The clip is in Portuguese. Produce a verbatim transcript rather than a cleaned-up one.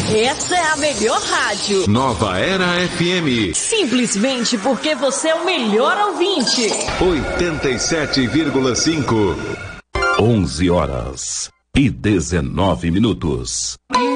Essa é a melhor rádio. Nova Era F M. Simplesmente porque você é o melhor ouvinte. oitenta e sete vírgula cinco. onze horas e dezenove minutos.